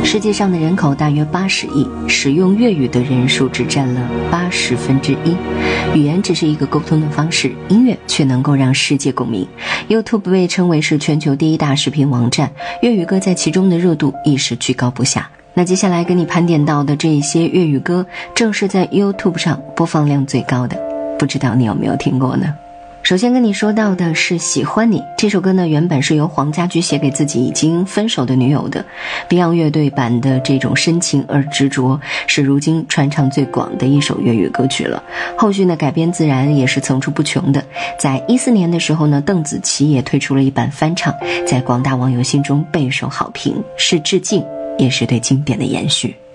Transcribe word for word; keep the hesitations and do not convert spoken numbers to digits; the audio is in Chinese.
世界上的人口大约八十亿，使用粤语的人数只占了八十分之一。语言只是一个沟通的方式，音乐却能够让世界共鸣。 YouTube 被称为是全球第一大视频网站，粤语歌在其中的热度亦是居高不下。那接下来跟你盘点到的这一些粤语歌，正是在 YouTube 上播放量最高的，不知道你有没有听过呢？首先跟你说到的是喜欢你，这首歌呢原本是由黄家驹写给自己已经分手的女友的， Beyond 乐队版的这种深情而执着，是如今传唱最广的一首粤语歌曲了。后续呢改编自然也是层出不穷的，在一四年的时候呢，邓紫棋也推出了一版翻唱，在广大网友心中备受好评，是致敬也是对经典的延续。